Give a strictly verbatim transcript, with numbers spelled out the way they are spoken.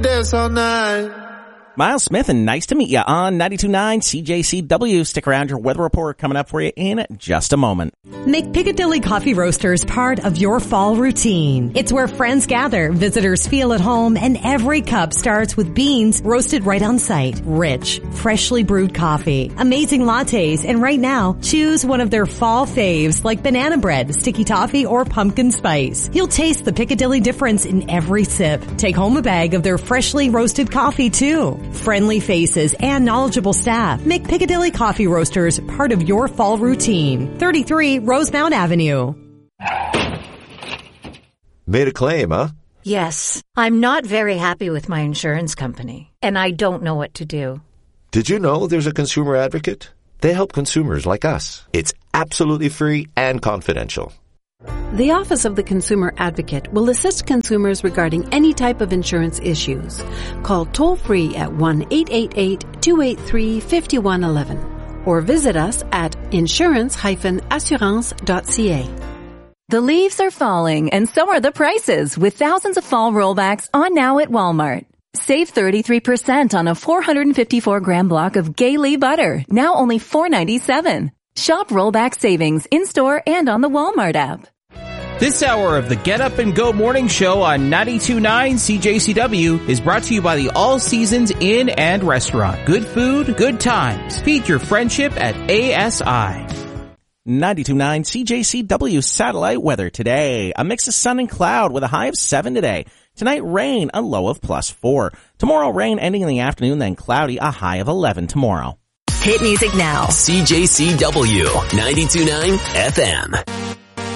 could dance all night. Miles Smith, and nice to meet you on ninety-two point nine C J C W. Stick around, your weather report coming up for you in just a moment. Make Piccadilly Coffee Roasters part of your fall routine. It's where friends gather, visitors feel at home, and every cup starts with beans roasted right on site. Rich, freshly brewed coffee, amazing lattes, and right now, choose one of their fall faves like banana bread, sticky toffee, or pumpkin spice. You'll taste the Piccadilly difference in every sip. Take home a bag of their freshly roasted coffee too. Friendly faces and knowledgeable staff make Piccadilly Coffee Roasters part of your fall routine. thirty-three Rosemount Avenue. Made a claim, huh? Yes. I'm not very happy with my insurance company, and I don't know what to do. Did you know there's a consumer advocate? They help consumers like us. It's absolutely free and confidential. The Office of the Consumer Advocate will assist consumers regarding any type of insurance issues. Call toll-free at one eight eight eight, two eight three, five one one one or visit us at insurance dash assurance dot c a. The leaves are falling, and so are the prices, with thousands of fall rollbacks on now at Walmart. Save thirty-three percent on a four hundred fifty-four gram block of Gailey butter, now only four ninety-seven. Shop rollback savings in-store and on the Walmart app. This hour of the Get Up and Go Morning Show on ninety-two point nine C J C W is brought to you by the All Seasons Inn and Restaurant. Good food, good times. Feed your friendship at A S I. ninety-two point nine C J C W satellite weather today. A mix of sun and cloud with a high of seven today. Tonight, rain, a low of plus four. Tomorrow, rain ending in the afternoon, then cloudy, a high of eleven tomorrow. Hit music now. C J C W ninety-two point nine F M.